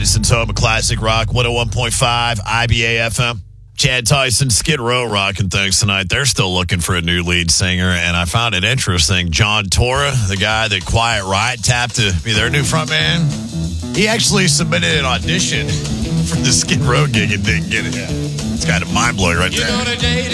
Madison's home of classic rock, 101.5 IBA FM. Chad Tyson, Skid Row rocking things tonight. They're still looking for a new lead singer, and I found it interesting. John Tora, the guy that Quiet Riot tapped to be their new frontman, he actually submitted an audition for the Skid Row gig and didn't get it. It's kind of mind-blowing right there.